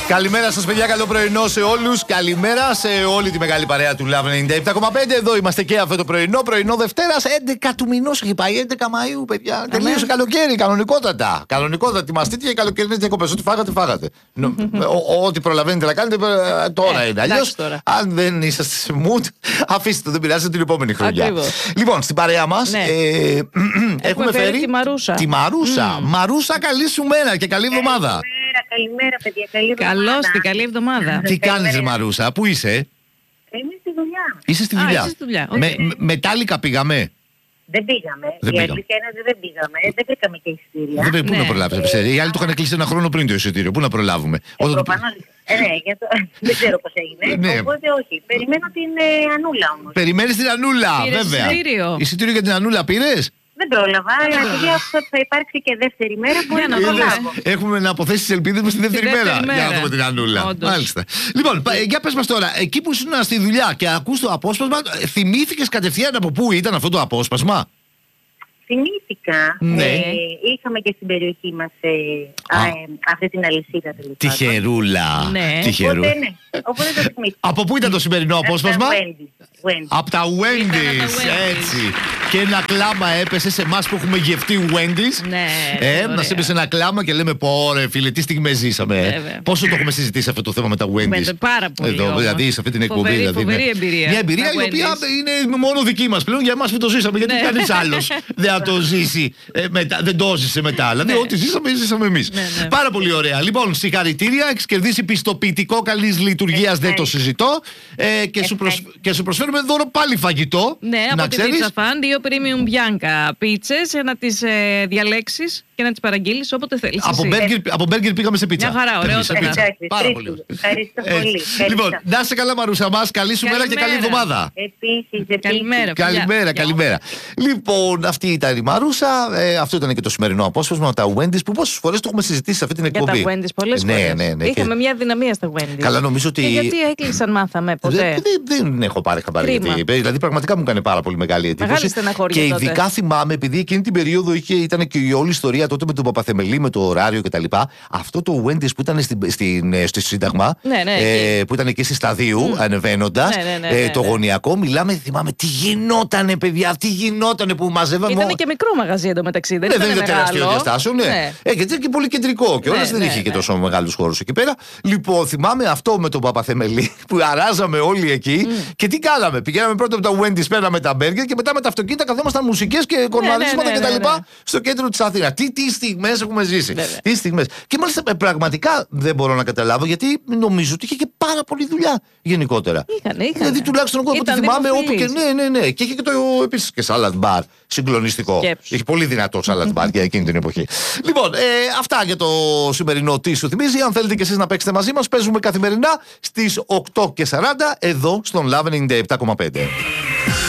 Καλημέρα σας, παιδιά. Καλό πρωινό σε όλους. Καλημέρα σε όλη τη μεγάλη παρέα του Love 97,5. Εδώ είμαστε και αυτό το πρωινό. Πρωινό Δευτέρας, 11 του μηνός. Έχει πάει 11 Μαΐου, παιδιά. Τελείωσε καλοκαίρι, κανονικότατα. Κανονικότατα. Ετοιμαστείτε για καλοκαιρινές διακοπές. Ό,τι φάγατε. Ό,τι προλαβαίνετε να κάνετε τώρα είναι. Αλλιώς, αν δεν είσαστε σε mood, αφήστε το, δεν πειράζει, την επόμενη χρονιά. Λοιπόν, στην παρέα μας έχουμε φέρει τη Μαρούσα. Μαρούσα, καλή σου μέρα και καλή εβδομάδα. Καλημέρα, παιδιά. Καλή εβδομάδα. Καλώς, καλή εβδομάδα. Τι κάνεις, Μαρούσα, πού είσαι? Είμαι στη δουλειά. Είσαι στη δουλειά. Είσαι στη δουλειά. Okay. Μετάλλικα πήγαμε. Δεν πήγαμε. Η αλήθεια είναι ότι δεν πήγαμε. Δεν βρήκαμε και εισιτήρια. Πού να προλάβεις? Οι άλλοι το είχαν κλείσει ένα χρόνο πριν το εισιτήριο. Πού να προλάβουμε? Δεν ξέρω πώς έγινε. Οπότε όχι. Περιμένω την Ανούλα όμως. Περιμένεις την Ανούλα, βέβαια. Εισιτήριο για την Ανούλα πήρες? Δεν πρόλαβα, γιατί θα υπάρξει και δεύτερη μέρα που να προλάβω. Έχουμε να αποθέσει τις ελπίδες μας τη δεύτερη μέρα για να δούμε την Ανούλα. Μάλιστα. Λοιπόν, για πες μας τώρα, εκεί που ήσουν στη δουλειά και ακούς το απόσπασμα, θυμήθηκες κατευθείαν από πού ήταν αυτό το απόσπασμα? Θυμήθηκα. Είχαμε και στην περιοχή μας αυτή την αλυσίδα. Τυχερούλα. Τυχερούλα. Οπότε το θυμήθηκα. Από πού ήταν το σημερινό απόσπασμα? Από τα Wendy's, έτσι. Και ένα κλάμα έπεσε σε εμάς που έχουμε γευτεί Wendy's. Να σε έπεσε ένα κλάμα και λέμε πόρε φίλε, τι στιγμές ζήσαμε. Πόσο το έχουμε συζητήσει αυτό το θέμα με τα Wendy's. Πάρα πολύ. Εδώ, δηλαδή σε αυτή την εκπομπή. Φοβερή εμπειρία. Μια εμπειρία η οποία είναι μόνο δική μας πλέον, για εμάς που το ζήσαμε. Γιατί κανείς άλλος δεν θα το ζήσει, δεν το ζήσε μετά. Δηλαδή ό,τι ζήσαμε εμείς. Πάρα πολύ ωραία. Λοιπόν, συγχαρητήρια. Έχεις κερδίσει πιστοποιητικό καλής λειτουργίας, δεν το συζητώ. Και σου προσφέρουμε δώρο πάλι φαγητό. Ναι, από την Pizza Fan, 2 Premium Bianca πίτσες, να τις διαλέξεις και να τις παραγγείλεις όποτε θέλεις. Από μπέργκερ πήγαμε σε πίτσα. Μια χαρά, ωραιότατα. Πάρα πολύ. Ευχαριστώ πολύ. Λοιπόν, να είσαι καλά, Μαρούσα μας. Καλή σου μέρα και καλή εβδομάδα. Επίσης. Καλημέρα. Λοιπόν, αυτή ήταν η Μαρούσα. Αυτό ήταν και το σημερινό απόσπασμα με τα Wendy's, που πόσες φορές το έχουμε συζητήσει σε αυτή την εκπομπή. Για τα Wendy's, πολλές φορές. Ναι. Είχαμε μια δυναμία στα Wendy's. Καλά, νομίζω ότι. Γιατί έκλεισαν, μάθαμε ποτέ. Δεν έχω πάρει χαμπάρι. Δηλαδή, πραγματικά μου έκανε πάρα πολύ μεγάλη εντύπωση. Μεγάλη στεναχώρια. Και ειδικά θυμάμαι, επειδή εκείνη την περίοδο ήταν και η όλη ιστορία τότε με τον Παπαθεμελή, με το ωράριο κτλ. Αυτό το Wendy's που ήταν στο Σύνταγμα, που ήταν εκεί στη Σταδίου, ανεβαίνοντας, το γωνιακό, θυμάμαι τι γινότανε, παιδιά, τι γινότανε που μαζεύαμε. Ήταν και μικρό μαγαζί εντωμεταξύ, δεν ήταν τεράστιο διαστάσεων, και ήταν και πολύ κεντρικό και όλα δεν είχε και τόσο μεγάλους χώρους εκεί πέρα. Λοιπόν, θυμάμαι αυτό με τον Παπαθεμελή που αράζαμε όλοι εκεί και τι κάναμε. Πηγαίναμε πρώτα από τα Wendy's, πέραμε τα μπέργκερ και μετά με τα αυτοκίνητα καθόμασταν μουσικές και κορναρίσματα κτλ. Στο κέντρο της Αθήνας. Τι στιγμές έχουμε ζήσει. Τι στιγμές. Και μάλιστα πραγματικά δεν μπορώ να καταλάβω, γιατί νομίζω ότι είχε και πάρα πολλή δουλειά γενικότερα. Είχαν. Δηλαδή τουλάχιστον εγώ που θυμάμαι όπου και. Ναι. Και είχε και το επίσης και salad bar. Συγκλονιστικό. Είχε πολύ δυνατό salad bar για εκείνη την εποχή. Λοιπόν, αυτά για το σημερινό Τι σου θυμίζει. Αν θέλετε και εσείς να παίξετε μαζί μας, παίζουμε καθημερινά στις 8:40 εδώ στον Love 97,5.